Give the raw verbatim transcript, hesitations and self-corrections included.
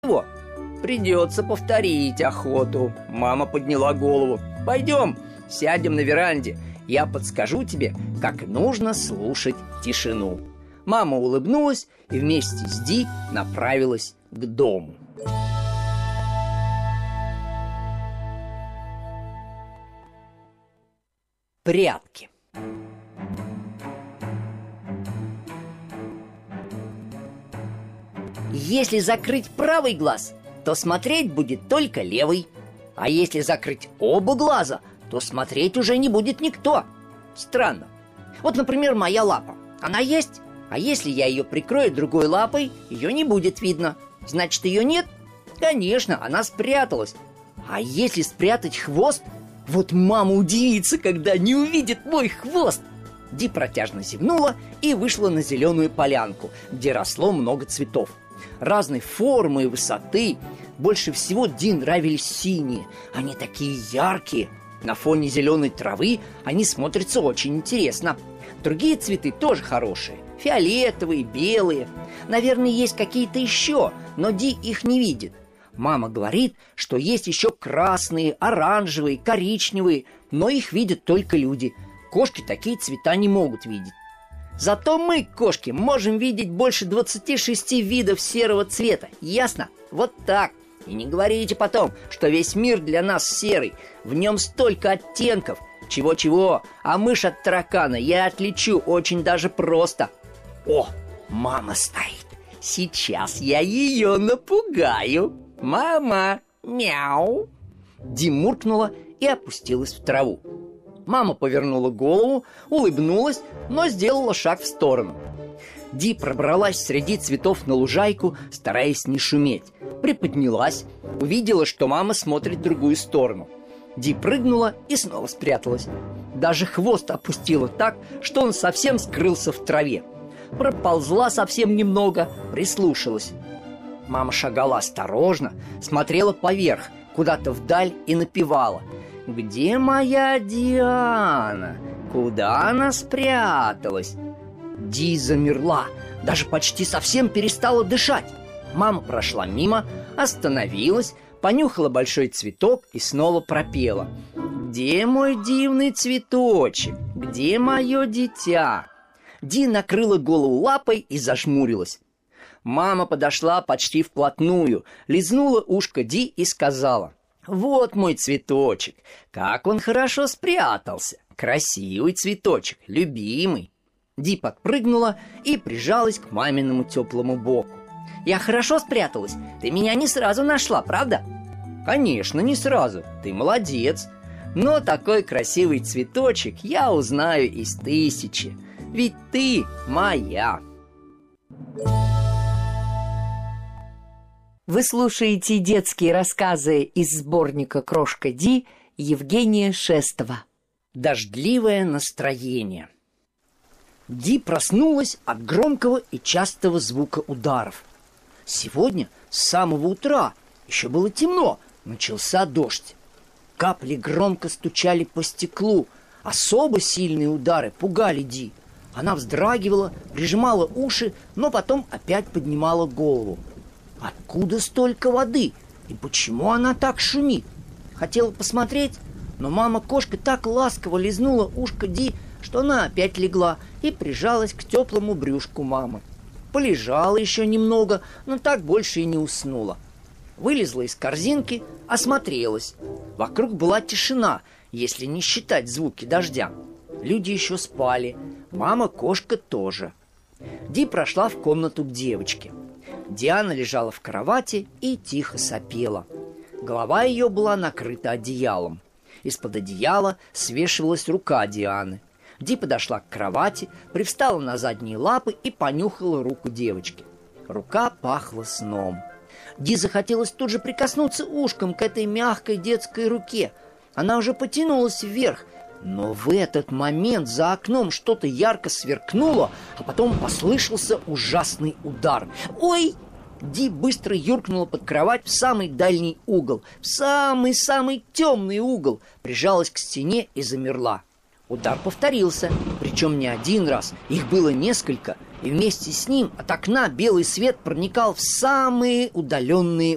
его. Придется повторить охоту. Мама подняла голову. Пойдем, сядем на веранде. Я подскажу тебе, как нужно слушать тишину. Мама улыбнулась и вместе с Ди направилась к дому. Прятки. Если закрыть правый глаз, то смотреть будет только левый. А если закрыть оба глаза, то смотреть уже не будет никто. Странно. Вот, например, моя лапа. Она есть, а если я ее прикрою другой лапой, ее не будет видно. Значит, ее нет? Конечно, она спряталась. А если спрятать хвост, вот мама удивится, когда не увидит мой хвост. Ди протяжно зевнула и вышла на зеленую полянку, где росло много цветов. Разной формы и высоты. Больше всего Ди нравились синие. Они такие яркие. На фоне зеленой травы они смотрятся очень интересно. Другие цветы тоже хорошие. Фиолетовые, белые. Наверное, есть какие-то еще, но Ди их не видит. Мама говорит, что есть еще красные, оранжевые, коричневые, но их видят только люди. Кошки такие цвета не могут видеть. Зато мы, кошки, можем видеть больше двадцати шести видов серого цвета. Ясно? Вот так. И не говорите потом, что весь мир для нас серый. В нем столько оттенков. Чего-чего, а мышь от таракана я отличу очень даже просто. О, мама стоит. Сейчас я ее напугаю. Мама, мяу. Ди муркнула и опустилась в траву. Мама повернула голову, улыбнулась, но сделала шаг в сторону. Ди пробралась среди цветов на лужайку, стараясь не шуметь. Приподнялась, увидела, что мама смотрит в другую сторону. Ди прыгнула и снова спряталась. Даже хвост опустила так, что он совсем скрылся в траве. Проползла совсем немного, прислушалась. Мама шагала осторожно, смотрела поверх, куда-то вдаль и напевала: «Где моя Диана? Куда она спряталась?» Ди замерла, даже почти совсем перестала дышать. Мама прошла мимо, остановилась, понюхала большой цветок и снова пропела: «Где мой дивный цветочек? Где мое дитя?» Ди накрыла голову лапой и зажмурилась. Мама подошла почти вплотную, лизнула ушко Ди и сказала: «Вот мой цветочек, как он хорошо спрятался! Красивый цветочек, любимый!» Ди подпрыгнула и прижалась к маминому теплому боку. «Я хорошо спряталась? Ты меня не сразу нашла, правда?» «Конечно, не сразу. Ты молодец. Но такой красивый цветочек я узнаю из тысячи. Ведь ты моя!» Вы слушаете детские рассказы из сборника «Крошка Ди» Евгения Шестова. Дождливое настроение. Ди проснулась от громкого и частого звука ударов. Сегодня с самого утра, еще было темно, начался дождь. Капли громко стучали по стеклу. Особо сильные удары пугали Ди. Она вздрагивала, прижимала уши, но потом опять поднимала голову. Откуда столько воды? И почему она так шумит? Хотела посмотреть, но мама-кошка так ласково лизнула ушко Ди, что она опять легла и прижалась к теплому брюшку мамы. Полежала еще немного, но так больше и не уснула. Вылезла из корзинки, осмотрелась. Вокруг была тишина, если не считать звуки дождя. Люди еще спали, мама-кошка тоже. Ди прошла в комнату к девочке. Диана лежала в кровати и тихо сопела. Голова ее была накрыта одеялом. Из-под одеяла свешивалась рука Дианы. Ди подошла к кровати, привстала на задние лапы и понюхала руку девочки. Рука пахла сном. Ди захотелось тут же прикоснуться ушком к этой мягкой детской руке. Она уже потянулась вверх, но в этот момент за окном что-то ярко сверкнуло, а потом послышался ужасный удар. «Ой!» Ди быстро юркнула под кровать в самый дальний угол, в самый-самый темный угол, прижалась к стене и замерла. Удар повторился, причем не один раз, их было несколько, и вместе с ним от окна белый свет проникал в самые удаленные